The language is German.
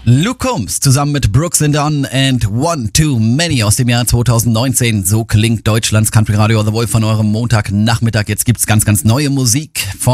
Luke Combs zusammen mit Brooks and Dunn and One Too Many aus dem Jahr 2019. So klingt Deutschlands Country Radio The Wolf von eurem Montagnachmittag. Jetzt gibt's ganz neue Musik von